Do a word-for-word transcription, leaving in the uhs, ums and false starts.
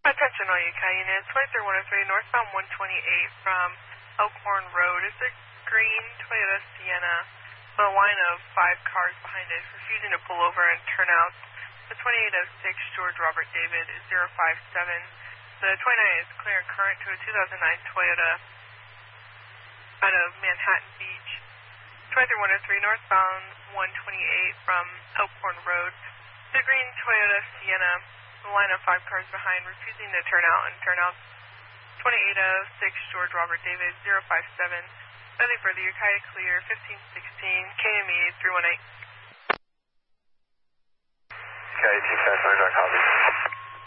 Attention all U K A units, twenty-three one oh three northbound one twenty-eight from Elkhorn Road. It's a green Toyota Sienna, with a line of five cars behind it, refusing to pull over and turn out. The twenty-eight oh six George Robert David is zero five seven. The twenty-nine is clear and current to a two thousand nine Toyota out of Manhattan Beach. twenty-three one oh three northbound one twenty-eight from Elkhorn Road. The green Toyota Sienna, the line of five cars behind, refusing to turn out and turn out. twenty-eight oh six George Robert David, zero five seven. Nothing further, your Ukiah clear, fifteen sixteen, K M E three one eight. Okay, two five, copy.